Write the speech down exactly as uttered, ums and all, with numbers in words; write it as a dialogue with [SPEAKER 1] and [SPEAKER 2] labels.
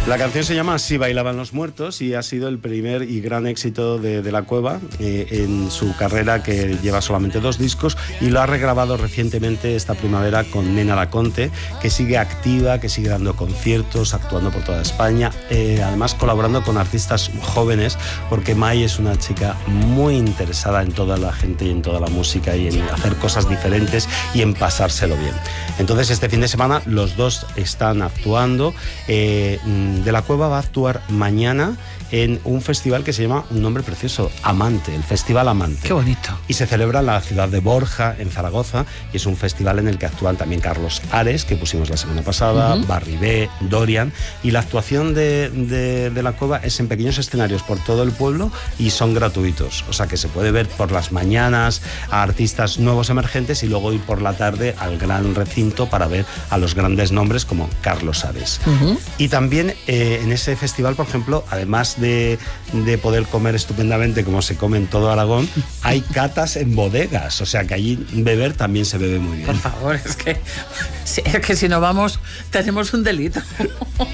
[SPEAKER 1] La canción se llama Así bailaban los muertos y ha sido el primer y gran éxito de, de La Cueva eh, en su carrera, que lleva solamente dos discos, y lo ha regrabado recientemente esta primavera con Nena Laconte, que sigue activa, que sigue dando conciertos, actuando por toda España, eh, además colaborando con artistas jóvenes, porque Mai es una chica muy interesada en toda la gente y en toda la música y en hacer cosas diferentes y en pasárselo bien. Entonces este fin de semana los dos están actuando. eh, De La Cueva va a actuar mañana en un festival que se llama, un nombre precioso, Amante, el Festival Amante.
[SPEAKER 2] Qué bonito.
[SPEAKER 1] Y se celebra en la ciudad de Borja, en Zaragoza, y es un festival en el que actúan también Carlos Ares, que pusimos la semana pasada, uh-huh. Barry B, Dorian, y la actuación de, de, de La Cueva es en pequeños escenarios por todo el pueblo y son gratuitos, o sea que se puede ver por las mañanas a artistas nuevos emergentes y luego ir por la tarde al gran recinto para ver a los grandes nombres como Carlos Ares. Uh-huh. Y también eh, en ese festival, por ejemplo, además de, de poder comer estupendamente como se come en todo Aragón, hay catas en bodegas, o sea que allí beber también se bebe muy bien.
[SPEAKER 2] Por favor, es que, es que si no vamos tenemos un delito.